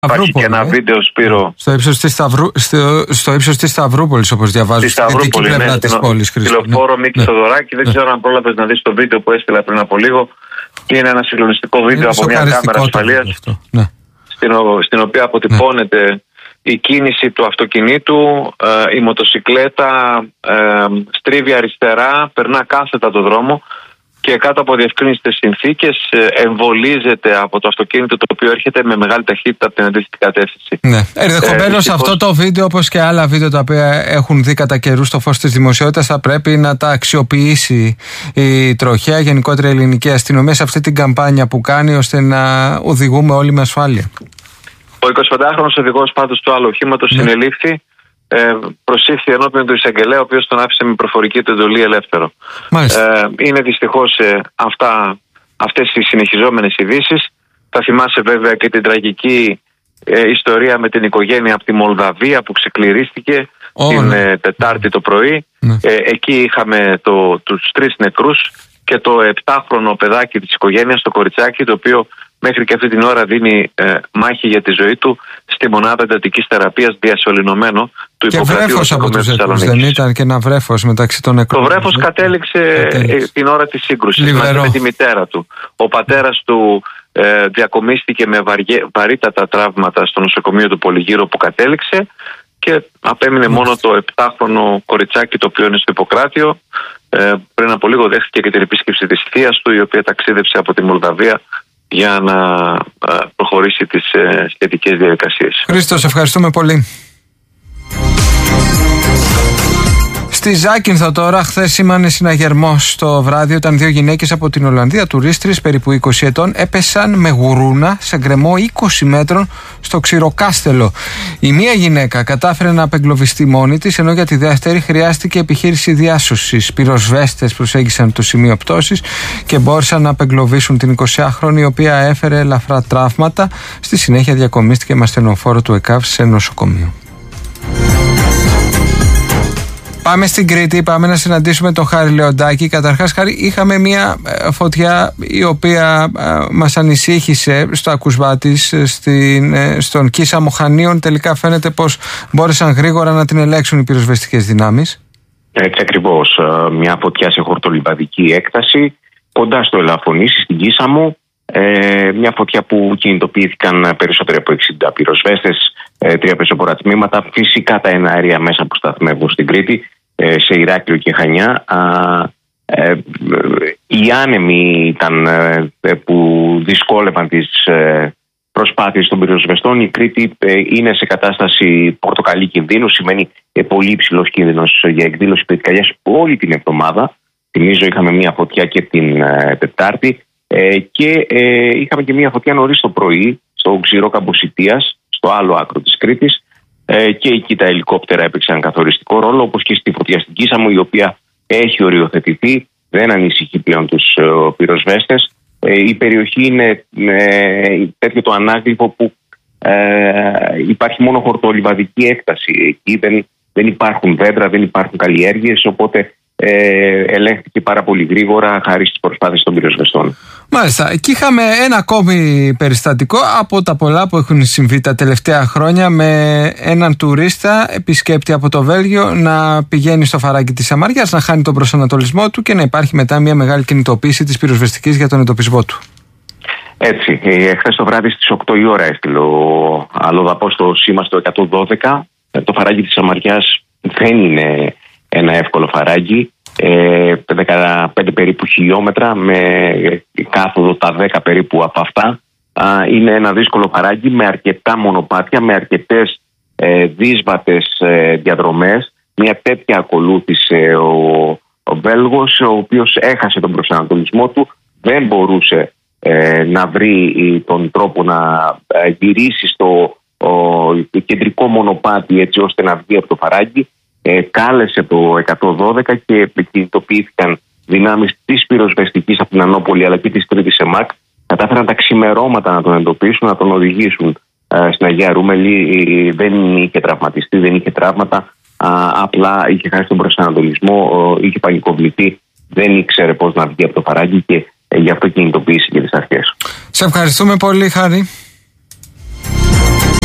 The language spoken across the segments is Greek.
Υπάρχει και ένα βίντεο, Σπύρο. Στο ύψος της Σταυρούπολης, όπως διαβάζω. Στη Σταυρούπολη, ναι, της πόλης. Τηλεφόρο Μίκη Θοδωράκη. Δεν ξέρω αν πρόλαβες να δεις το βίντεο που έστειλα πριν από λίγο. Είναι ένα συγκλονιστικό βίντεο από μια κάμερα ασφαλείας. Ναι. Στην οποία αποτυπώνεται η κίνηση του αυτοκινήτου, η μοτοσικλέτα στρίβει αριστερά, περνά κάθετα το δρόμο και κάτω από διευκρίνιστες συνθήκες εμβολίζεται από το αυτοκίνητο το οποίο έρχεται με μεγάλη ταχύτητα από την αντίθετη κατεύθυνση. Ναι. Ενδεχομένως αυτό το βίντεο, όπως και άλλα βίντεο τα οποία έχουν δει κατά καιρού στο φως της δημοσιότητας, θα πρέπει να τα αξιοποιήσει η τροχαία, γενικότερα η ελληνική αστυνομία, σε αυτή την καμπάνια που κάνει, ώστε να οδηγούμε όλοι με ασφάλεια. Ο 25χρονος οδηγός πάντως του άλλου οχήματος συνελήφθη, προσήφθη ενώπιον του εισαγγελέα, ο οποίος τον άφησε με προφορική του εντολή ελεύθερο. Είναι δυστυχώς αυτές οι συνεχιζόμενες ειδήσεις. Θα θυμάσαι βέβαια και την τραγική ιστορία με την οικογένεια από τη Μολδαβία που ξεκληρίστηκε την Τετάρτη το πρωί. Εκεί είχαμε τους 3 νεκρούς και το 7χρονο παιδάκι της οικογένειας, το κοριτσάκι, το οποίο μέχρι και αυτή την ώρα δίνει μάχη για τη ζωή του στη μονάδα εντατικής θεραπείας διασωληνωμένο του Ιπποκρατίου. Και βρέφος από τους νεκρούς, δεν ήταν και ένα βρέφος μεταξύ των νεκρών? Το βρέφος κατέληξε την ώρα της σύγκρουσης μαζί με τη μητέρα του. Ο πατέρας του διακομίστηκε με βαρύτατα τραύματα στο νοσοκομείο του Πολυγύρου που κατέληξε και απέμεινε μόνο το 7χρονο κοριτσάκι, το οποίο είναι στο Ιπποκράτιο. Πριν από λίγο δέχτηκε και την επίσκεψη της θείας του, η οποία ταξίδεψε από τη Μολδαβία για να προχωρήσει τις σχετικές διαδικασίες. Χρήστο, ευχαριστούμε πολύ. Στη Ζάκυνθο τώρα, χθες σήμανε συναγερμός το βράδυ όταν 2 γυναίκες από την Ολλανδία, τουρίστρες περίπου 20 ετών, έπεσαν με γουρούνα σε γκρεμό 20 μέτρων στο Ξηροκάστελο. Η μία γυναίκα κατάφερε να απεγκλωβιστεί μόνη της, ενώ για τη δεύτερη χρειάστηκε επιχείρηση διάσωσης. Πυροσβέστες προσέγγισαν το σημείο πτώσης και μπόρεσαν να απεγκλωβίσουν την 20χρονη, η οποία έφερε ελαφρά τραύματα. Στη συνέχεια διακομίστηκε με ασθενοφόρο του ΕΚΑΒ σε νοσοκομείο. Πάμε στην Κρήτη, πάμε να συναντήσουμε τον Χάρη Λεοντάκη. Καταρχάς, Χάρη, είχαμε μια φωτιά η οποία μας ανησύχησε στο ακούσβά της στον Κίσαμο Χανίων. Τελικά φαίνεται πως μπόρεσαν γρήγορα να την ελέγξουν οι πυροσβεστικές δυνάμεις. Έτσι ακριβώς. Μια φωτιά σε χορτολιβαδική έκταση κοντά στο Ελαφωνήσι, στην Κίσαμο. Μια φωτιά που κινητοποιήθηκαν περισσότεροι από 60 πυροσβέστες, 3 πεζοπορα τμήματα. Φυσικά τα εναέρια μέσα που σταθμεύουν στην Κρήτη, σε Ηράκλειο και Χανιά. Οι άνεμοι ήταν που δυσκόλευαν τις προσπάθειες των πυροσβεστών. Η Κρήτη είναι σε κατάσταση πορτοκαλί κινδύνου, σημαίνει πολύ υψηλός κίνδυνος για εκδήλωση πυρκαγιάς όλη την εβδομάδα. Θυμίζω, είχαμε μια φωτιά και την Τετάρτη. Και είχαμε και μια φωτιά νωρίς το πρωί στο Ξηρό Καμποσιτίας, στο άλλο άκρο της Κρήτης, και εκεί τα ελικόπτερα έπαιξαν καθοριστικό ρόλο, όπως και στη φωτιά στην Κίσαμο, η οποία έχει οριοθετηθεί, δεν ανησυχεί πλέον τους πυροσβέστες. Η περιοχή είναι τέτοιο το ανάγλυφο που υπάρχει μόνο χορτολιβαδική έκταση. Εκεί δεν υπάρχουν δέντρα, δεν υπάρχουν καλλιέργειες, οπότε ελέγχθηκε πάρα πολύ γρήγορα χάρη στις προσπάθειες των πυροσβεστών. Μάλιστα. Εκεί είχαμε ένα ακόμη περιστατικό από τα πολλά που έχουν συμβεί τα τελευταία χρόνια, με έναν τουρίστα επισκέπτη από το Βέλγιο να πηγαίνει στο φαράγγι της Σαμαριάς, να χάνει τον προσανατολισμό του και να υπάρχει μετά μια μεγάλη κινητοποίηση της πυροσβεστικής για τον εντοπισμό του. Έτσι. Χθες το βράδυ στις 8 η ώρα έστειλε ο αλλοδαπός το σήμα στο 112. Το φαράγγι της Σαμαριάς δεν είναι ένα εύκολο φαράγγι, 15 περίπου χιλιόμετρα με κάθοδο τα 10 περίπου από αυτά. Είναι ένα δύσκολο φαράγγι με αρκετά μονοπάτια, με αρκετές δύσβατες διαδρομές. Μια τέτοια ακολούθησε ο Βέλγος, ο οποίος έχασε τον προσανατολισμό του, δεν μπορούσε να βρει τον τρόπο να γυρίσει στο κεντρικό μονοπάτι έτσι ώστε να βγει από το φαράγγι. Κάλεσε το 112 και κινητοποιήθηκαν δυνάμεις της πυροσβεστικής από την Ανόπολη αλλά και της Τρίτης ΕΜΑΚ. Κατάφεραν τα ξημερώματα να τον εντοπίσουν, να τον οδηγήσουν στην Αγία Ρούμελη. Δεν είχε τραυματιστεί, δεν είχε τραύματα. Απλά είχε χάσει τον προσανατολισμό, είχε πανικοβληθεί, δεν ήξερε πώς να βγει από το φαράγγι και γι' αυτό κινητοποίησε και τις αρχές. Σε ευχαριστούμε πολύ, Χάρη.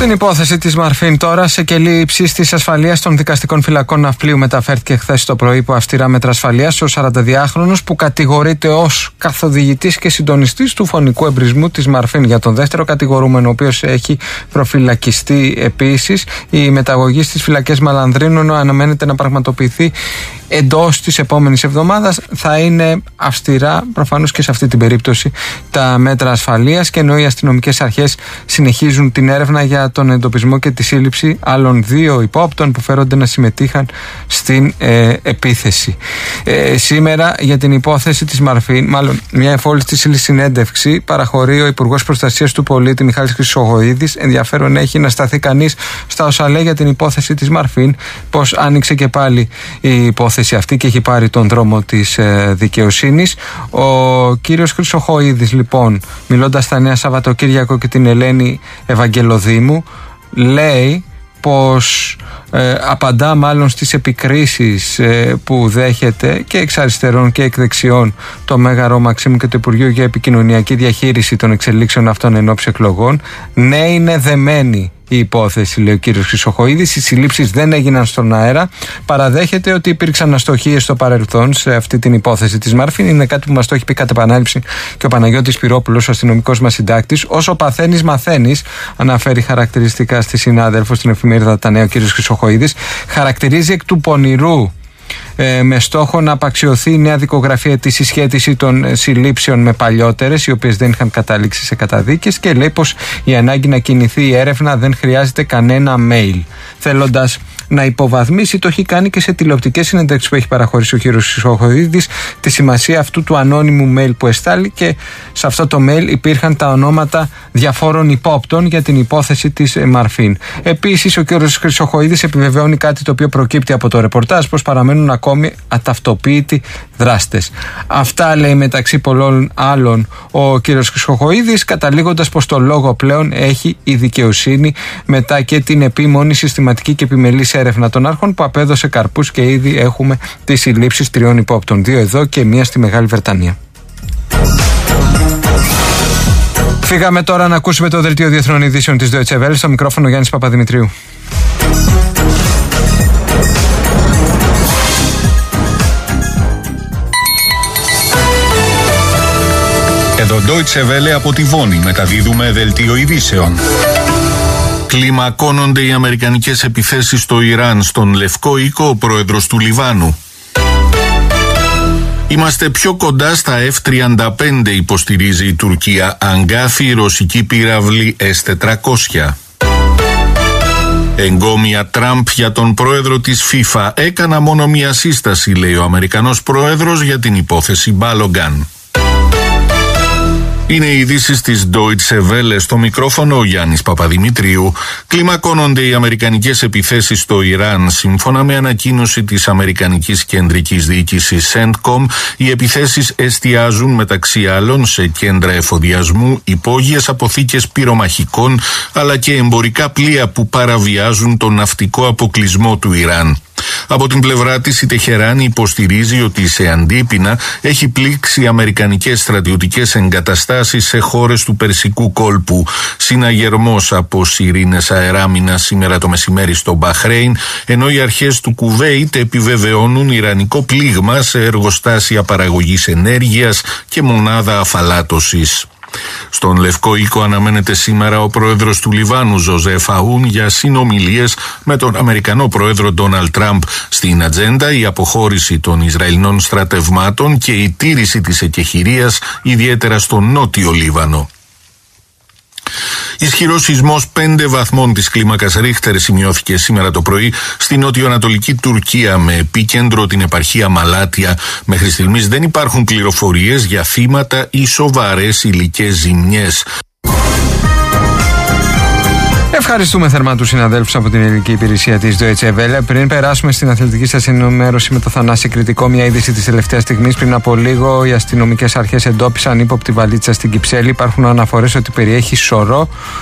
Στην υπόθεση της Μαρφίν τώρα, σε κελί υψής της ασφαλείας των δικαστικών φυλακών Ναυπλίου μεταφέρθηκε χθες το πρωί υπό αυστηρά μέτρα ασφαλείας ο 42χρονος που κατηγορείται ως καθοδηγητής και συντονιστής του φωνικού εμπρισμού της Μαρφίν. Για τον δεύτερο κατηγορούμενο, ο οποίος έχει προφυλακιστεί επίσης, η μεταγωγή στις φυλακές Μαλανδρίνων αναμένεται να πραγματοποιηθεί εντός της επόμενης εβδομάδας. Θα είναι αυστηρά προφανώς και σε αυτή την περίπτωση τα μέτρα ασφαλείας, και ενώ οι αστυνομικές αρχές συνεχίζουν την έρευνα για τον εντοπισμό και τη σύλληψη άλλων 2 υπόπτων που φέρονται να συμμετείχαν στην επίθεση. Σήμερα για την υπόθεση της Μαρφίν, μάλλον μια εφόλιστη συνέντευξη παραχωρεί ο Υπουργός Προστασίας του Πολίτη Μιχάλης Χρυσοχοΐδης. Ενδιαφέρον έχει να σταθεί κανείς στα όσα λέει για την υπόθεση της Μαρφίν, πως άνοιξε και πάλι η υπόθεση αυτή και έχει πάρει τον δρόμο της δικαιοσύνης. Ο κύριος Χρυσοχοΐδης, λοιπόν, μιλώντας στα Νέα Σαββατοκύριακο και την Ελένη Ευαγγελοδήμου, λέει πως απαντά μάλλον στις επικρίσεις που δέχεται και εξ αριστερών και εκ δεξιών το Μέγαρο Μαξίμου και το Υπουργείο για Επικοινωνιακή Διαχείριση των εξελίξεων αυτών ενόψει εκλογών. Ναι, είναι δεμένη η υπόθεση, λέει ο κύριος Χρυσοχοΐδης. Οι συλλήψεις δεν έγιναν στον αέρα. Παραδέχεται ότι υπήρξαν αστοχίες στο παρελθόν σε αυτή την υπόθεση της Μαρφίν. Είναι κάτι που μας το έχει πει κατ' επανάληψη και ο Παναγιώτης Πυρόπουλος, ο αστυνομικός μας συντάκτης. Όσο παθαίνεις, μαθαίνεις, αναφέρει χαρακτηριστικά στη συνάδελφο στην εφημερίδα Τα Νέα ο κύριος Χρυσοχοΐδης. Χαρακτηρίζει εκ του πονηρού, με στόχο να απαξιωθεί η νέα δικογραφία τη συσχέτιση των συλλήψεων με παλιότερες, οι οποίες δεν είχαν καταλήξει σε καταδίκες, και λέει πως η ανάγκη να κινηθεί η έρευνα δεν χρειάζεται κανένα mail. Θέλοντας να υποβαθμίσει, το έχει κάνει και σε τηλεοπτικές συνεντεύξεις που έχει παραχωρήσει ο κύριος Χρυσοχοΐδης, τη σημασία αυτού του ανώνυμου mail που εστάλει, και σε αυτό το mail υπήρχαν τα ονόματα διαφόρων υπόπτων για την υπόθεση της Μαρφίν. Επίσης, ο κύριος Χρυσοχοΐδης επιβεβαιώνει κάτι το οποίο προκύπτει από το ρεπορτάζ, πως παραμένουν ακόμη αταυτοποιητοί δράστες. Αυτά λέει μεταξύ πολλών άλλων ο κύριος Χρυσοχοΐδης, καταλήγοντας πως το λόγο πλέον έχει η δικαιοσύνη μετά και την επίμονη, συστηματική και επιμελής έρευνα των αρχών που απέδωσε καρπούς, και ήδη έχουμε τις συλλήψεις 3 υπόπτων, 2 εδώ και 1 στη Μεγάλη Βρετανία. Φύγαμε τώρα να ακούσουμε το δελτίο διεθνών ειδήσεων της Deutsche Welle. Στο μικρόφωνο Γιάννης Παπαδημητρίου. Εδώ Deutsche Welle από τη Βόνη μεταδίδουμε δελτίο ειδήσεων. Κλιμακώνονται οι αμερικανικές επιθέσεις στο Ιράν. Στον Λευκό Οίκο ο πρόεδρος του Λιβάνου. Είμαστε πιο κοντά στα F-35, υποστηρίζει η Τουρκία. Αγκάθει η ρωσική πύραυλη S-400. Εγκόμια Τραμπ για τον πρόεδρο της FIFA. Έκανα μόνο μία σύσταση, λέει ο Αμερικανός πρόεδρος, για την υπόθεση Μπάλογκαν. Είναι οι ειδήσεις της Deutsche Welle. Στο μικρόφωνο ο Γιάννης Παπαδημητρίου. Κλιμακώνονται οι αμερικανικές επιθέσεις στο Ιράν. Σύμφωνα με ανακοίνωση της Αμερικανικής Κεντρικής Διοίκησης CENTCOM, οι επιθέσεις εστιάζουν μεταξύ άλλων σε κέντρα εφοδιασμού, υπόγειες αποθήκες πυρομαχικών, αλλά και εμπορικά πλοία που παραβιάζουν τον ναυτικό αποκλεισμό του Ιράν. Από την πλευρά της, η Τεχεράνη υποστηρίζει ότι σε αντίπεινα έχει πλήξει αμερικανικές στρατιωτικές εγκαταστάσεις σε χώρες του Περσικού κόλπου. Συναγερμός από σιρήνες αεράμινας σήμερα το μεσημέρι στο Μπαχρέιν, ενώ οι αρχές του Κουβέιτ επιβεβαιώνουν ιρανικό πλήγμα σε εργοστάσια παραγωγής ενέργειας και μονάδα αφαλάτωσης. Στον Λευκό Οίκο αναμένεται σήμερα ο πρόεδρος του Λιβάνου, Ζωζέφ Αούν, για συνομιλίες με τον Αμερικανό πρόεδρο Ντόναλντ Τραμπ. Στην ατζέντα η αποχώρηση των Ισραηλινών στρατευμάτων και η τήρηση της εκεχηρίας, ιδιαίτερα στον Νότιο Λίβανο. Ισχυρός σεισμός 5 βαθμών της κλίμακας Ρίχτερ σημειώθηκε σήμερα το πρωί στην νοτιοανατολική Τουρκία, με επίκεντρο την επαρχία Μαλάτια. Μέχρι στιγμής δεν υπάρχουν πληροφορίες για θύματα ή σοβαρές υλικές ζημιές. Ευχαριστούμε θερμά τους συναδέλφους από την ελληνική υπηρεσία της Deutsche Welle. Πριν περάσουμε στην αθλητική σας ενημέρωση με το Θανάση Κρητικό, μια είδηση της τελευταίας στιγμής. Πριν από λίγο, οι αστυνομικές αρχές εντόπισαν ύποπτη βαλίτσα στην Κυψέλη. Υπάρχουν αναφορές ότι περιέχει σωρό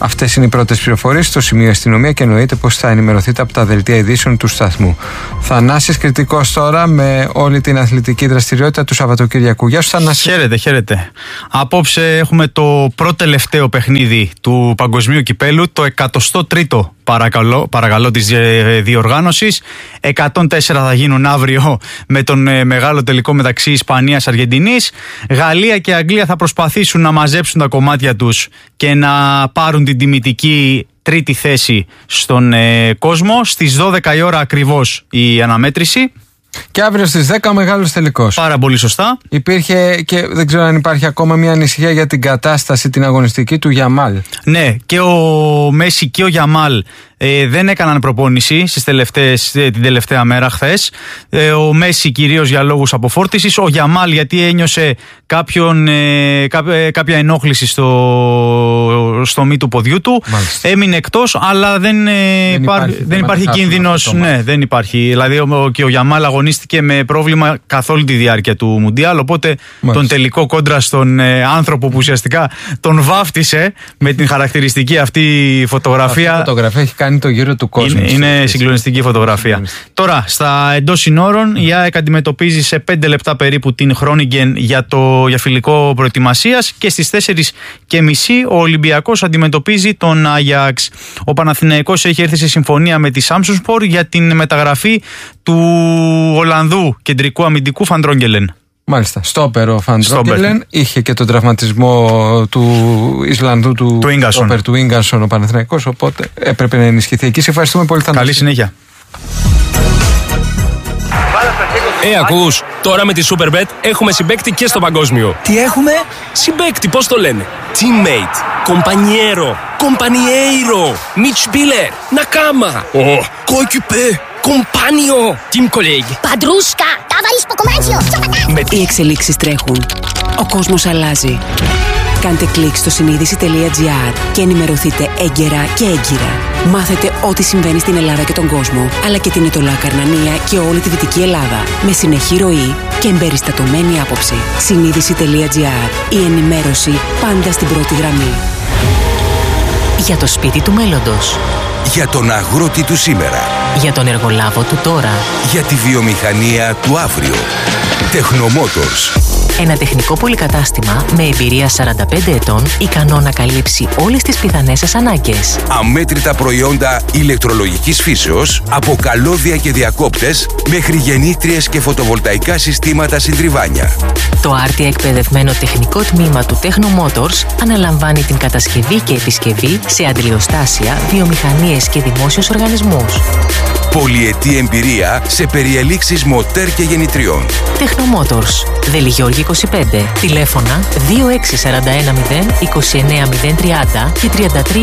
Αυτές είναι οι πρώτες πληροφορίες στο σημείο αστυνομία και εννοείται πως θα ενημερωθείτε από τα δελτία ειδήσεων του σταθμού. Θανάσης Κρητικός τώρα με όλη την αθλητική δραστηριότητα του Σαββατοκυριακού. Γεια σου, Θανάση. Χαίρετε. Απόψε έχουμε το πρώτο τελευταίο παιχνίδι του Παγκοσμίου Κυπέλου, το 103ο παρακαλώ της διοργάνωσης. 104 θα γίνουν αύριο με τον μεγάλο τελικό μεταξύ Ισπανίας-Αργεντινής. Γαλλία και Αγγλία θα προσπαθήσουν να μαζέψουν τα κομμάτια τους και να πάρουν την τιμητική τρίτη θέση στον κόσμο. Στις 12 η ώρα ακριβώς η αναμέτρηση. Και αύριο στις 10 ο μεγάλος τελικός. Πάρα πολύ σωστά. Υπήρχε και δεν ξέρω αν υπάρχει ακόμα μια ανησυχία για την κατάσταση την αγωνιστική του Γιαμάλ. Ναι, και ο Μέση και ο Γιαμάλ δεν έκαναν προπόνηση την τελευταία μέρα χθες. Ο Μέση κυρίως για λόγους αποφόρτισης. Ο Γιαμάλ γιατί ένιωσε κάποια ενόχληση στο μη του ποδιού του. Μάλιστα. Έμεινε εκτός, αλλά δεν υπάρχει κίνδυνος. Ναι, δεν υπάρχει. Δηλαδή και ο Γιαμάλ αγωνίστηκε με πρόβλημα καθ' όλη τη διάρκεια του Μουντιάλ. Οπότε τον τελικό κόντρα στον άνθρωπο που ουσιαστικά τον βάφτισε με την χαρακτηριστική αυτή φωτογραφία. Αυτή η φωτογραφία έχει κάνει το γύρο του κόσμου. Είναι συγκλονιστική φωτογραφία. Τώρα, στα εντός συνόρων, η ΑΕΚ αντιμετωπίζει σε 5 λεπτά περίπου την Χρόνιγκεν για φιλικό προετοιμασίας και στις 4:30 ο Ολυμπιακός αντιμετωπίζει τον Άγιαξ. Ο Παναθηναϊκός έχει έρθει σε συμφωνία με τη Σάμσονσπορ για την μεταγραφή του Ολλανδού κεντρικού αμυντικού Φαντρόγγελεν. Μάλιστα. Στόπερ ο Φαντρόγγελεν. Είχε και τον τραυματισμό του Ισλανδού του Ίγκανσον ο Παναθηναϊκός, οπότε έπρεπε να ενισχυθεί εκεί. Σε ευχαριστούμε πολύ, Θανάση. Καλή συνέχεια. Ακούς, τώρα με τη Superbet έχουμε συμπαίκτη και στο παγκόσμιο. Τι έχουμε? Συμπαίκτη, πώς το λένε? Teammate, compañero, compañeiro, Mitspieler, Nakama, Coequipe, Compagno, Team Colleague. Παντρούσκα, ταβαρίσπο κομμάτσιο. Οι εξελίξεις τρέχουν. Ο κόσμος αλλάζει. Κάντε κλικ στο συνείδηση.gr και ενημερωθείτε έγκαιρα και έγκυρα. Μάθετε ό,τι συμβαίνει στην Ελλάδα και τον κόσμο, αλλά και την Ετωλά Καρνανία και όλη τη Δυτική Ελλάδα. Με συνεχή ροή και εμπεριστατωμένη άποψη. Συνείδηση.gr. Η ενημέρωση πάντα στην πρώτη γραμμή. Για το σπίτι του μέλλοντος. Για τον αγρότη του σήμερα. Για τον εργολάβο του τώρα. Για τη βιομηχανία του αύριο. Τεχνομότορς. Ένα τεχνικό πολυκατάστημα με εμπειρία 45 ετών, ικανό να καλύψει όλες τις πιθανές σας ανάγκες. Αμέτρητα προϊόντα ηλεκτρολογικής φύσεως, από καλώδια και διακόπτες, μέχρι γεννήτριες και φωτοβολταϊκά συστήματα συντριβάνια. Το άρτια εκπαιδευμένο τεχνικό τμήμα του Tecnomotors αναλαμβάνει την κατασκευή και επισκευή σε αντιλιοστάσια, βιομηχανίες και δημόσιους οργανισμούς. Πολυετή εμπειρία σε περιελήξεις μοτέρ και γεννητριών. Tecnomotors. Δέλη Γιώργη 25. Τηλέφωνα 26410 29030 και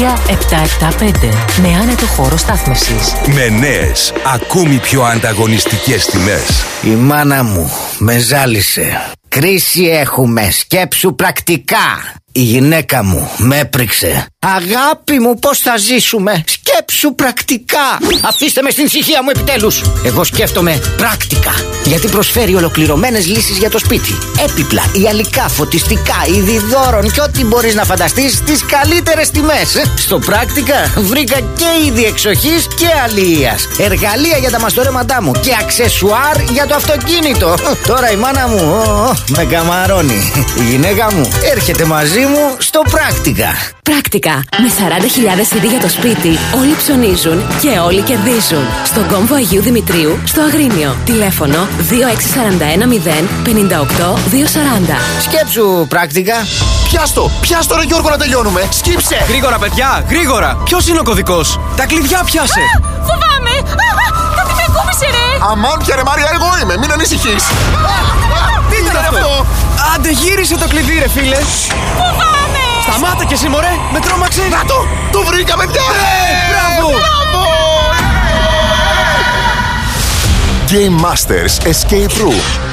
33775. Με άνετο χώρο στάθμευσης. Με νέες, ακόμη πιο ανταγωνιστικές τιμές. Η μάνα μου με ζάλισε. Κρίση έχουμε, σκέψου πρακτικά. Η γυναίκα μου με έπριξε. Αγάπη μου, πώς θα ζήσουμε? Σκέψου πρακτικά. Αφήστε με στην ησυχία μου επιτέλους. Εγώ σκέφτομαι πράκτικα, γιατί προσφέρει ολοκληρωμένες λύσεις για το σπίτι. Έπιπλα, ιαλικά, φωτιστικά, είδη δώρων και ό,τι μπορείς να φανταστείς στις καλύτερες τιμές. Στο πράκτικα βρήκα και είδη εξοχής και αλληλείας. Εργαλεία για τα μαστορέματά μου και αξεσουάρ για το αυτοκίνητο. Τώρα η μάνα μου με καμαρώνει. Η γυναίκα μου έρχεται μαζί μου στο πράκτικα. Πράκτικα. Με 40.000 είδη για το σπίτι, όλοι ψωνίζουν και όλοι κερδίζουν. Στον κόμβο Αγίου Δημητρίου, στο Αγρίνιο. Τηλέφωνο 26410 58 240. Σκέψου πράκτικα. Πιάστο ρε Γιώργο, να τελειώνουμε. Σκύψε. Γρήγορα παιδιά, γρήγορα. Ποιος είναι ο κωδικός? Τα κλειδιά πιάσε. Φοβάμαι. Κάτι με κούμπησε ρε. Αμάν πια ρε Μάρια, εγώ είμαι. Μην ανησυχείς. Τι ήταν αυτό? Άντε γύρισε το κλειδί ρε φίλε. Φοβάμαι. Σταμάτα και εσύ μωρέ, με τρόμαξε. Να το βρήκα παιδιά. Μπράβο. Game Masters Escape Room.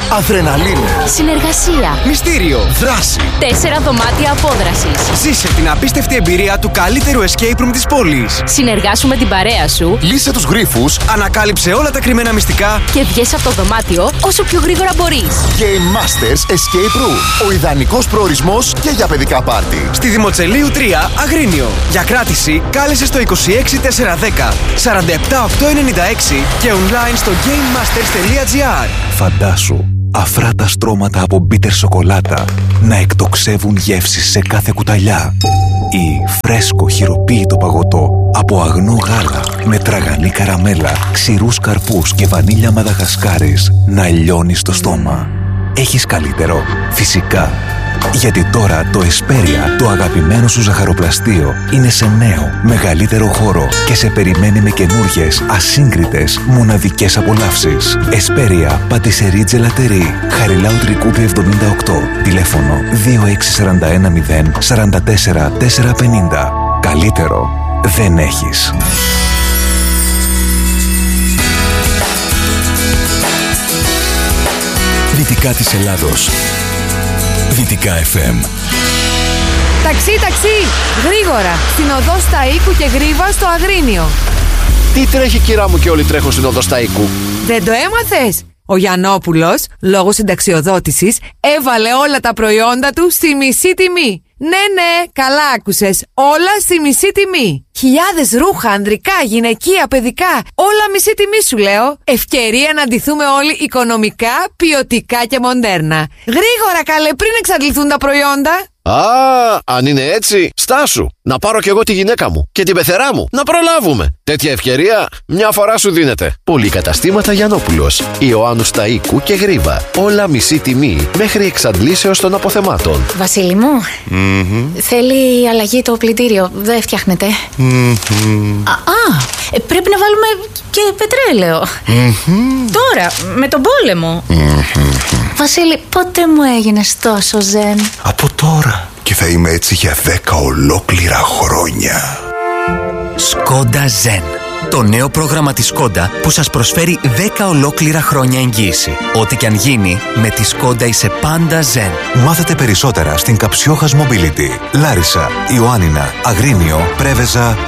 Αδρεναλίνη. Συνεργασία. Μυστήριο. Δράση. 4 δωμάτια απόδρασης. Ζήσε την απίστευτη εμπειρία του καλύτερου escape room της πόλης. Συνεργάσου με την παρέα σου. Λύσε τους γρίφους. Ανακάλυψε όλα τα κρυμμένα μυστικά. Και βγες από το δωμάτιο όσο πιο γρήγορα μπορείς. Game Masters Escape Room. Ο ιδανικός προορισμός και για παιδικά πάρτι. Στη Δημοτσελείου 3, Αγρίνιο. Για κράτηση κάλεσε στο 26410 47896 και online στο gamemasters.gr. Φαντάσου αφράτα στρώματα από μπίτερ σοκολάτα να εκτοξεύουν γεύσεις σε κάθε κουταλιά, ή φρέσκο χειροποίητο παγωτό από αγνό γάλα με τραγανή καραμέλα, ξηρούς καρπούς και βανίλια μαδαγασκάρης να λιώνει στο στόμα. Έχεις καλύτερο? Φυσικά. Γιατί τώρα το Εσπέρια, το αγαπημένο σου ζαχαροπλαστείο, είναι σε νέο, μεγαλύτερο χώρο και σε περιμένει με καινούργιες, ασύγκριτες, μοναδικές απολαύσεις. Εσπέρια Πατισερί Τζελατερί, Χαριλάου Τρικούπη 78, τηλέφωνο 2641 044 450. Καλύτερο δεν έχεις. Δυτικά της Ελλάδος. Δυτικά FM. Ταξί, γρήγορα, στην οδό Σταΐκου και Γρίβα στο Αγρίνιο. Τι τρέχει, κυρά μου, και όλοι τρέχουν στην οδό Σταΐκου? Δεν το έμαθες? Ο Γιαννόπουλος, λόγω συνταξιοδότησης, έβαλε όλα τα προϊόντα του στη μισή τιμή. Ναι, καλά άκουσες. Όλα στη μισή τιμή. Χιλιάδες ρούχα, ανδρικά, γυναικεία, παιδικά. Όλα μισή τιμή σου λέω. Ευκαιρία να ντυθούμε όλοι οικονομικά, ποιοτικά και μοντέρνα. Γρήγορα καλέ, πριν εξαντληθούν τα προϊόντα. Α, αν είναι έτσι, στάσου. Να πάρω κι εγώ τη γυναίκα μου και την πεθερά μου. Να προλάβουμε. Τέτοια ευκαιρία μια φορά σου δίνεται. Πολυκαταστήματα Γιαννόπουλος, Ιωάννου Σταΐκου και Γρίβα. Όλα μισή τιμή μέχρι εξαντλήσεως των αποθεμάτων. Βασίλη μου, θέλει αλλαγή το πλυντήριο. Δεν φτιάχνεται. Πρέπει να βάλουμε και πετρέλαιο. Τώρα, με τον πόλεμο. Βασίλη, πότε μου έγινες τόσο ζεν? Από τώρα. Και θα είμαι έτσι για 10 ολόκληρα χρόνια. Σκόντα Zen. Το νέο πρόγραμμα της Σκόντα που σας προσφέρει 10 ολόκληρα χρόνια εγγύηση. Ό,τι και αν γίνει, με τη Σκόντα είσαι πάντα Zen. Μάθετε περισσότερα στην Καψιόχας Mobility. Λάρισα, Ιωάννινα, Αγρίνιο, Πρέβεζα,